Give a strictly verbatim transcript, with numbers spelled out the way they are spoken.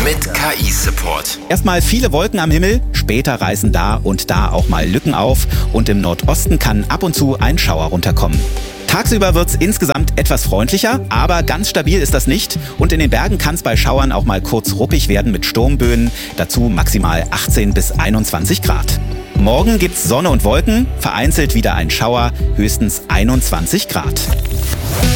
mit K I-Support. Erstmal viele Wolken am Himmel, später reißen da und da auch mal Lücken auf und im Nordosten kann ab und zu ein Schauer runterkommen. Tagsüber wird's insgesamt etwas freundlicher, aber ganz stabil ist das nicht. Und in den Bergen kann es bei Schauern auch mal kurz ruppig werden mit Sturmböen. Dazu maximal achtzehn bis einundzwanzig Grad. Morgen gibt's Sonne und Wolken, vereinzelt wieder ein Schauer, höchstens einundzwanzig Grad.